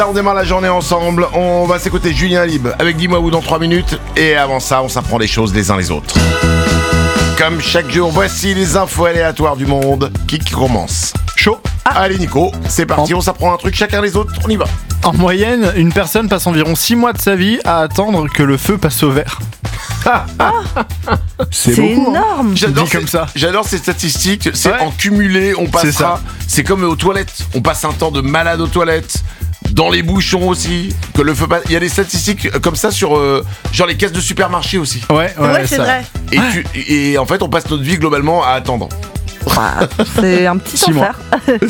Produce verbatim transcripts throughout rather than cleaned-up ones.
On démarre la journée ensemble, on va s'écouter Julien Lib avec Dis-moi où dans trois minutes. Et avant ça, on s'apprend les choses les uns les autres. Comme chaque jour, voici les infos aléatoires du monde qui commencent. Chaud. Ah. Allez Nico, c'est parti, En... on s'apprend un truc chacun les autres, on y va. En moyenne, une personne passe environ six mois de sa vie à attendre que le feu passe au vert. Ah, c'est c'est beaucoup, énorme. Hein. J'adore Dit ces, comme ça. J'adore ces statistiques, c'est Ouais. en cumulé, on passera. C'est ça. C'est comme aux toilettes, on passe un temps de malade aux toilettes. Dans les bouchons aussi, que le feu passe. Il y a des statistiques comme ça sur euh, genre les caisses de supermarché aussi. Ouais, ouais, Ouais, c'est ça. vrai. Et, tu, et en fait, on passe notre vie globalement à attendre. Bah, c'est un petit Six enfer.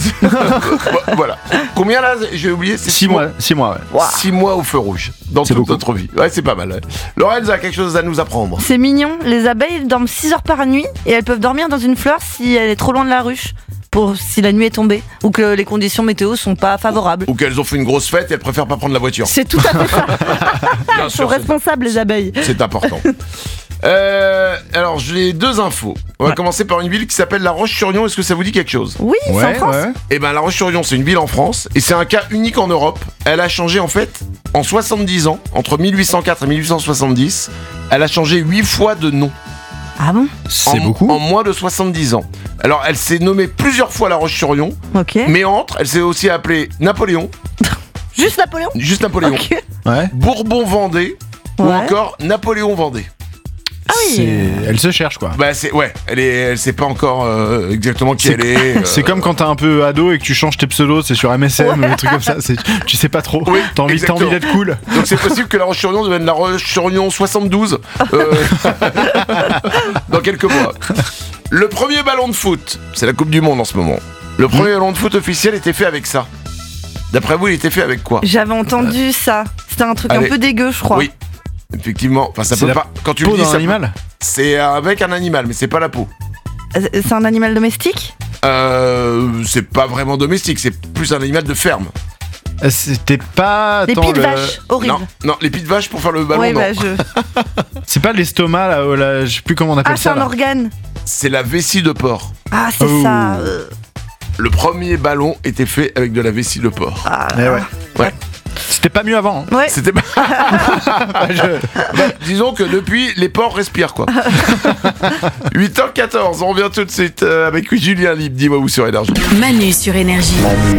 Voilà. Combien là? J'ai oublié. C'est Six mois, six mois, ouais. Waouh. Six mois au feu rouge dans C'est toute beaucoup. notre vie. Ouais, c'est pas mal. Ouais. Lorenza a quelque chose à nous apprendre. C'est mignon. Les abeilles dorment six heures par nuit et elles peuvent dormir dans une fleur si elle est trop loin de la ruche. Pour si la nuit est tombée ou que les conditions météo sont pas favorables. Ou qu'elles ont fait une grosse fête et elles préfèrent pas prendre la voiture. C'est tout à fait ça. Bien Ils sont sûr, c'est, responsables les abeilles. c'est important. Euh, alors, j'ai deux infos. On va Ouais. commencer par une ville qui s'appelle La Roche-sur-Yon. Est-ce que ça vous dit quelque chose? Oui, c'est en Ouais, France. ouais. Eh ben, La Roche-sur-Yon, c'est une ville en France et c'est un cas unique en Europe. Elle a changé en fait en soixante-dix ans, entre mille huit cent quatre et mille huit cent soixante-dix. Elle a changé huit fois de nom. Ah bon? C'est en, beaucoup. En moins de soixante-dix ans. Alors, elle s'est nommée plusieurs fois La Roche-sur-Yon, Ok. mais entre, elle s'est aussi appelée Napoléon, Juste Napoléon? juste Napoléon, Ok. Ouais. Bourbon-Vendée ou Ouais. encore Napoléon-Vendée. Ah oui. C'est- Elle se cherche, quoi. Bah, c'est, ouais, elle est, elle sait pas encore euh, exactement qui C'est- elle est. euh, C'est comme quand t'es un peu ado et que tu changes tes pseudos, c'est sur M S N ou des trucs comme ça. C'est, tu sais pas trop. Oui, t'as envie, t'as envie exactement. d'être cool. Donc c'est possible que La Roche-sur-Yon devienne La Roche-sur-Yon soixante-douze euh, dans quelques mois. Le premier ballon de foot, c'est la Coupe du Monde en ce moment. Le premier ballon de foot officiel était fait avec ça. D'après vous, il était fait avec quoi? J'avais entendu ça. C'était un truc Allez. un peu dégueu, je crois. Oui, effectivement. Enfin, ça C'est peut la pas. Quand tu Peau le dis, d'un ça animal. c'est avec un animal, mais c'est pas la peau. Euh, C'est un animal domestique? Euh, c'est pas vraiment domestique, c'est plus un animal de ferme. Euh, C'était pas. Des attends, pieds de le- vache. Horrible. Non, non, les pieds de vache pour faire le ballon, Ouais, non. bah je. C'est pas l'estomac, là, oh, là, je sais plus comment on appelle Ah, c'est ça. un là. organe. C'est la vessie de porc. Ah, c'est Oh. ça. euh. Le premier ballon était fait avec de la vessie de porc. Ah, Eh ouais. Ouais. C'était pas mieux avant. hein. ouais. C'était pas. Je- Bah, disons que depuis, les porcs respirent, quoi. huit heures quatorze, on revient tout de suite euh, avec Julien Lib. Dis-moi où sur Énergie. Manu sur Énergie.